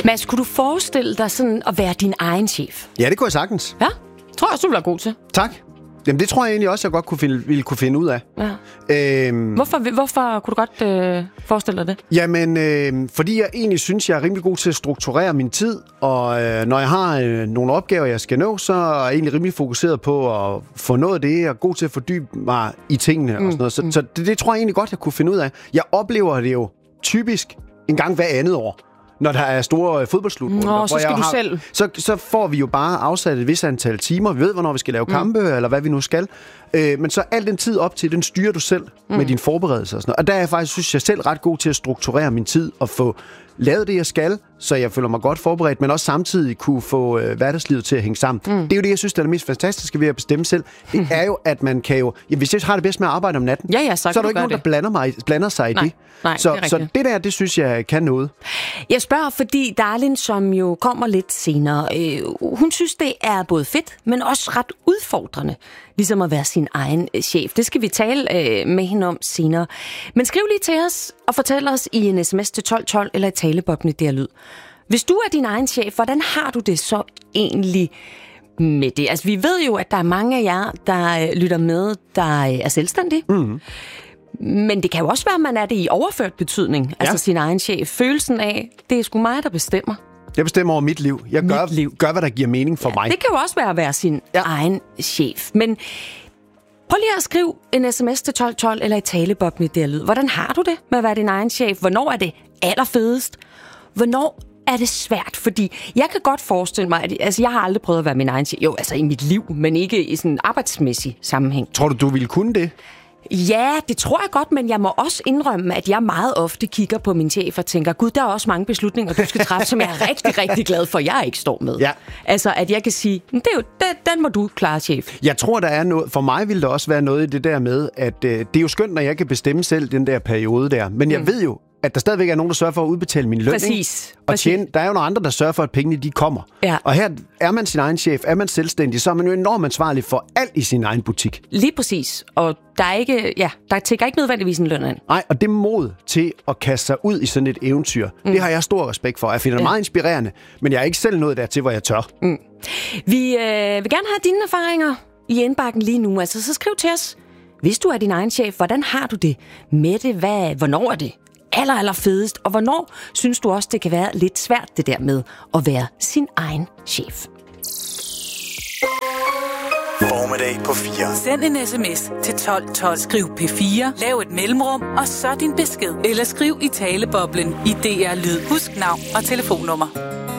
Mads, kunne du forestille dig sådan at være din egen chef? Ja, det kunne jeg sagtens. Ja, tror jeg også, du vil være god til. Tak. Jamen, det tror jeg egentlig også, jeg godt ville kunne finde ud af. Ja. Hvorfor kunne du godt forestille dig det? Jamen, fordi jeg egentlig synes, jeg er rimelig god til at strukturere min tid, og når jeg har nogle opgaver, jeg skal nå, så er jeg egentlig rimelig fokuseret på at få noget af det. Jeg er god til at fordybe mig i tingene og sådan noget. Så det tror jeg egentlig godt, jeg kunne finde ud af. Jeg oplever det jo typisk en gang hver andet år, når der er store fodboldslutrunder. Så skal du selv. Så får vi jo bare afsat et vis antal timer. Vi ved, hvornår vi skal lave kampe, eller hvad vi nu skal. Men så al den tid op til, den styrer du selv med dine forberedelser og sådan noget. Og der er jeg faktisk, synes jeg selv, ret god til at strukturere min tid og få lavet det, jeg skal, så jeg føler mig godt forberedt, men også samtidig kunne få hverdagslivet til at hænge sammen. Det er jo det, jeg synes, der er det mest fantastiske ved at bestemme selv. Det er jo, at man kan jo... Ja, hvis jeg har det bedst med at arbejde om natten, så er der ikke nogen, der blander sig i det. Nej, så det der, det synes jeg kan noget. Jeg spørger, fordi Darlin, som jo kommer lidt senere, hun synes, det er både fedt, men også ret udfordrende, ligesom at være sin egen chef. Det skal vi tale med hende om senere. Men skriv lige til os og fortæl os i en sms til 1212 eller i taleboblen der lyd. Hvis du er din egen chef, hvordan har du det så egentlig med det? Altså, vi ved jo, at der er mange af jer, der lytter med, der er selvstændige. Men det kan jo også være, at man er det i overført betydning, altså sin egen chef. Følelsen af, det er sgu mig, der bestemmer. Jeg bestemmer over mit liv. Jeg gør, hvad der giver mening for mig. Det kan jo også være at være sin egen chef. Men prøv lige at skrive en sms til 1212 eller i taleboblen i der lyd. Hvordan har du det med at være din egen chef? Hvornår er det allerfedest? Hvornår er det svært? Fordi jeg kan godt forestille mig, at jeg har aldrig prøvet at være min egen chef. Jo, altså i mit liv, men ikke i sådan en arbejdsmæssig sammenhæng. Tror du ville kunne det? Ja, det tror jeg godt, men jeg må også indrømme, at jeg meget ofte kigger på min chef og tænker, gud, der er også mange beslutninger, du skal træffe, som jeg er rigtig, rigtig glad for, jeg ikke står med. Ja. Altså, at jeg kan sige, det er jo, den må du klare, chef. Jeg tror, der er noget, for mig vil der også være noget i det der med, at det er jo skønt, når jeg kan bestemme selv den der periode der, men jeg ved jo, at der stadigvæk er nogen, der sørger for at udbetale min løn. Præcis. Og tjene, der er jo nogle andre, der sørger for, at pengene de kommer. Ja. Og her er man sin egen chef, er man selvstændig, så er man jo enormt ansvarlig for alt i sin egen butik. Lige præcis. Og der er ikke, der tækker ikke nødvendigvis en løn ind. Nej, og det mod til at kaste sig ud i sådan et eventyr, det har jeg stor respekt for. Jeg finder det meget inspirerende, men jeg er ikke selv nået dertil, hvor jeg tør. Vi vil gerne have dine erfaringer i indbakken lige nu. Altså, så skriv til os. Hvis du er din egen chef, hvordan har du det med det? Hvornår er det aller fedest? Og hvornår synes du også, det kan være lidt svært, det der med at være sin egen chef? Formiddag på 4. Send en sms til 1212. Skriv P4, lav et mellemrum, og så din besked. Eller skriv i taleboblen i DR Lyd. Husk navn og telefonnummer.